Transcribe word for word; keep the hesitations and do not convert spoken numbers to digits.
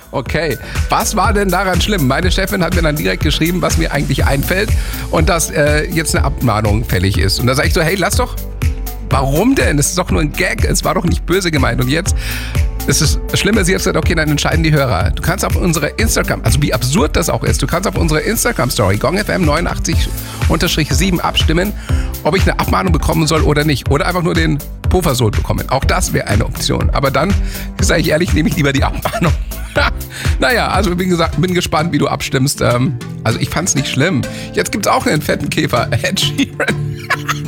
Okay, was war denn daran schlimm? Meine Chefin hat mir dann direkt geschrieben, was mir eigentlich einfällt und dass äh, jetzt eine Abmahnung fällig ist. Und da sage ich so, hey, lass doch, warum denn? Es ist doch nur ein Gag, es war doch nicht böse gemeint. Und jetzt, das ist das Schlimme, sie hat gesagt, okay, dann entscheiden die Hörer. Du kannst auf unsere Instagram, also wie absurd das auch ist, du kannst auf unsere Instagram-Story gongfm neunundachtzig sieben abstimmen, ob ich eine Abmahnung bekommen soll oder nicht. Oder einfach nur den Puffersohn bekommen. Auch das wäre eine Option. Aber dann, sage ich ehrlich, nehme ich lieber die Abmahnung. Naja, also wie gesagt, bin gespannt, wie du abstimmst. Ähm, also ich fand's nicht schlimm. Jetzt gibt's auch einen fetten Käfer. Ed Sheeran.